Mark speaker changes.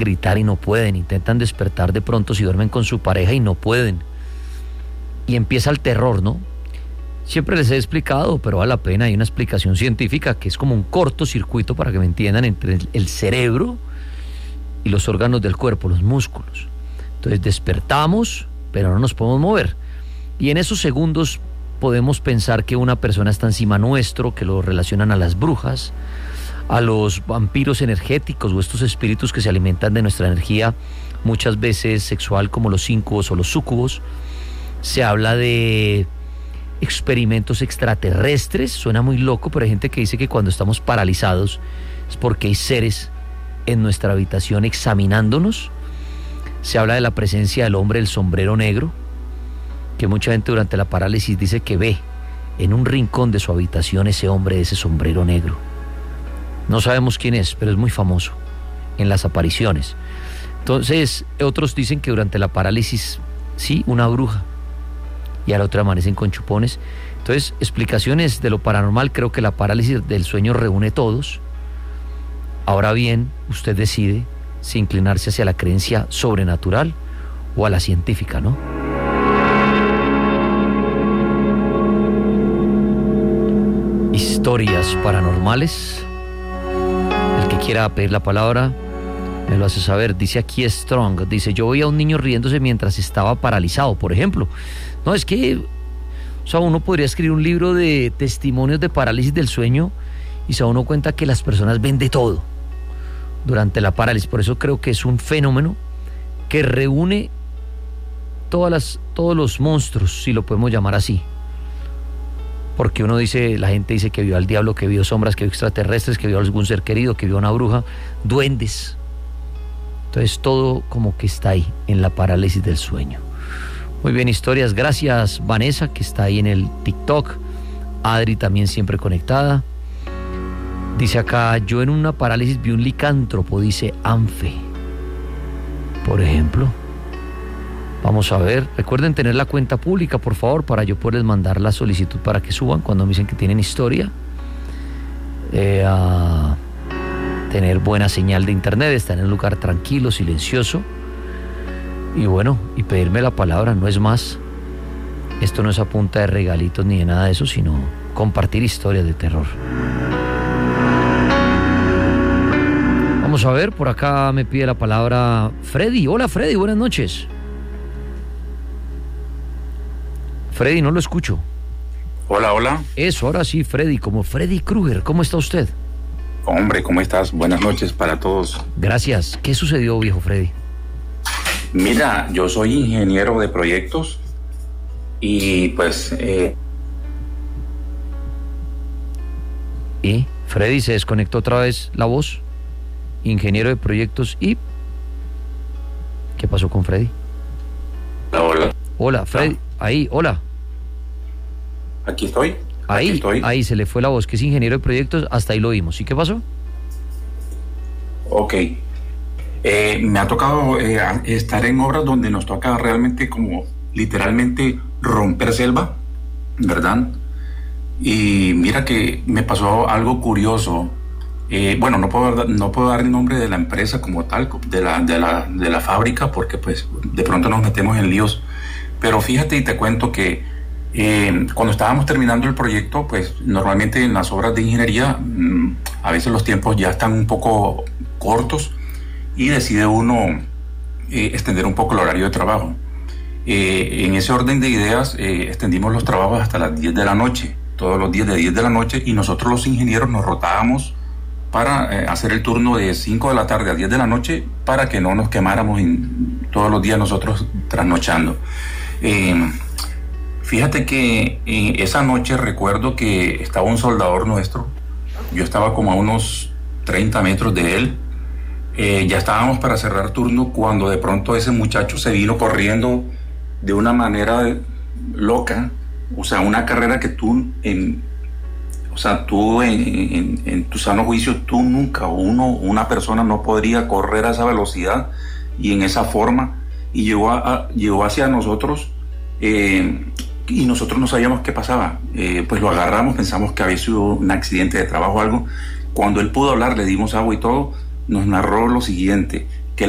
Speaker 1: gritar y no pueden, intentan despertar de pronto si duermen con su pareja y no pueden. Y empieza el terror, ¿no? Siempre les he explicado, pero vale la pena, hay una explicación científica que es como un cortocircuito, para que me entiendan, entre el cerebro y los órganos del cuerpo, los músculos. Entonces despertamos, pero no nos podemos mover. Y en esos segundos podemos pensar que una persona está encima nuestro, que lo relacionan a las brujas, a los vampiros energéticos o estos espíritus que se alimentan de nuestra energía, muchas veces sexual, como los íncubos o los súcubos. Se habla de experimentos extraterrestres, suena muy loco, pero hay gente que dice que cuando estamos paralizados es porque hay seres en nuestra habitación examinándonos. Se habla de la presencia del hombre del sombrero negro, que mucha gente durante la parálisis dice que ve en un rincón de su habitación ese hombre de ese sombrero negro. No sabemos quién es, pero es muy famoso en las apariciones. Entonces, otros dicen que durante la parálisis, sí, una bruja, y al otro amanecen con chupones. Entonces, explicaciones de lo paranormal, creo que la parálisis del sueño reúne todos. Ahora bien, usted decide si inclinarse hacia la creencia sobrenatural o a la científica, ¿no? Historias paranormales. El que quiera pedir la palabra me lo hace saber. Dice aquí Strong, dice: yo vi a un niño riéndose mientras estaba paralizado, por ejemplo. No, es que, o sea, uno podría escribir un libro de testimonios de parálisis del sueño y se da uno cuenta que las personas ven de todo durante la parálisis. Por eso creo que es un fenómeno que reúne todos los monstruos, si lo podemos llamar así. Porque uno dice, la gente dice que vio al diablo, que vio sombras, que vio extraterrestres, que vio algún ser querido, que vio una bruja, duendes. Entonces todo como que está ahí en la parálisis del sueño. Muy bien, historias. Gracias, Vanessa, que está ahí en el TikTok. Adri también siempre conectada. Dice acá: yo en una parálisis vi un licántropo, dice Anfe. Por ejemplo. Vamos a ver. Recuerden tener la cuenta pública, por favor, para yo poderles mandar la solicitud para que suban cuando me dicen que tienen historia. A tener buena señal de internet, estar en un lugar tranquilo, silencioso. Y bueno, y pedirme la palabra, no es más. Esto no es a punta de regalitos ni de nada de eso, sino compartir historias de terror. Vamos a ver, por acá me pide la palabra Freddy. Hola Freddy, buenas noches. Freddy, no lo escucho.
Speaker 2: Hola, hola.
Speaker 1: Eso, ahora sí, Freddy, como Freddy Krueger. ¿Cómo está usted?
Speaker 2: Hombre, ¿cómo estás? Buenas noches para todos.
Speaker 1: Gracias. ¿Qué sucedió, viejo Freddy?
Speaker 2: Mira, yo soy ingeniero de proyectos y pues...
Speaker 1: ¿Y? Freddy, se desconectó otra vez la voz. Ingeniero de proyectos y... ¿Qué pasó con Freddy?
Speaker 2: Hola.
Speaker 1: Hola, Freddy. Ahí, hola.
Speaker 2: Aquí estoy.
Speaker 1: Ahí,
Speaker 2: Aquí estoy.
Speaker 1: Ahí se le fue la voz, que es ingeniero de proyectos, hasta ahí lo vimos. ¿Y qué pasó?
Speaker 2: Ok. Me ha tocado estar en obras donde nos toca realmente como literalmente romper selva, ¿verdad? Y mira que me pasó algo curioso. Bueno, no puedo dar el nombre de la empresa como tal, de la fábrica, porque pues de pronto nos metemos en líos. Pero fíjate y te cuento que cuando estábamos terminando el proyecto, pues normalmente en las obras de ingeniería a veces los tiempos ya están un poco cortos y decide uno extender un poco el horario de trabajo. En ese orden de ideas extendimos los trabajos hasta las 10 de la noche, todos los días de 10 de la noche, y nosotros los ingenieros nos rotábamos para hacer el turno de 5 de la tarde a 10 de la noche para que no nos quemáramos todos los días nosotros trasnochando. Fíjate que esa noche recuerdo que estaba un soldador nuestro, yo estaba como a unos 30 metros de él, ya estábamos para cerrar turno cuando de pronto ese muchacho se vino corriendo de una manera loca, o sea, una carrera que tú en tu sano juicio, tú nunca, una persona no podría correr a esa velocidad y en esa forma, y llegó hacia nosotros, y nosotros no sabíamos qué pasaba. Pues lo agarramos, pensamos que había sido un accidente de trabajo o algo. Cuando él pudo hablar, le dimos agua y todo, nos narró lo siguiente: